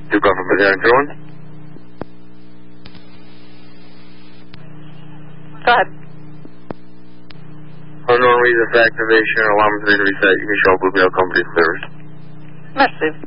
2 Government Enter 1. Go ahead. Unknown reason for activation, alarm is ready to reset. You can show Bluebell Company service. Merci.